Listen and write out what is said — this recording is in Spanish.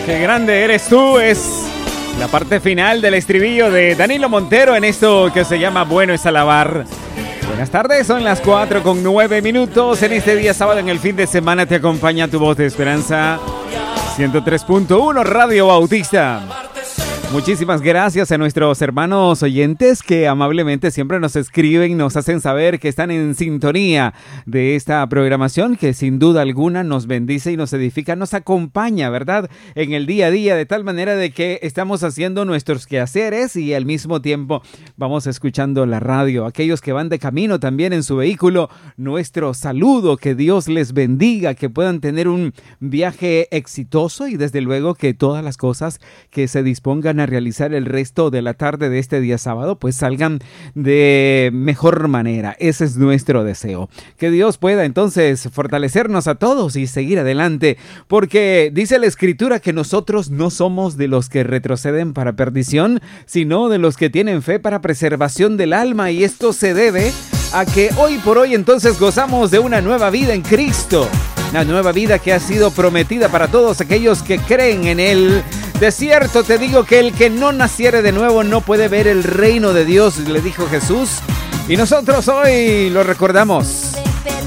Qué grande eres tú, es la parte final del estribillo de Danilo Montero en esto que se llama Bueno es alabar. Buenas tardes, son las 4:09 en este día sábado. En el fin de semana te acompaña tu voz de esperanza 103.1 Radio Bautista. Muchísimas gracias a nuestros hermanos oyentes que amablemente siempre nos escriben, nos hacen saber que están en sintonía de esta programación que sin duda alguna nos bendice y nos edifica, nos acompaña, ¿verdad? En el día a día, de tal manera de que estamos haciendo nuestros quehaceres y al mismo tiempo vamos escuchando la radio. Aquellos que van de camino también en su vehículo, nuestro saludo, que Dios les bendiga, que puedan tener un viaje exitoso y desde luego que todas las cosas que se dispongan a realizar el resto de la tarde de este día sábado pues salgan de mejor manera. Ese es nuestro deseo, que Dios pueda entonces fortalecernos a todos y seguir adelante, porque dice la Escritura que nosotros no somos de los que retroceden para perdición, sino de los que tienen fe para preservación del alma, y esto se debe a que hoy por hoy entonces gozamos de una nueva vida en Cristo, una nueva vida que ha sido prometida para todos aquellos que creen en Él. De cierto te digo que el que no naciere de nuevo no puede ver el reino de Dios, le dijo Jesús, y nosotros hoy lo recordamos.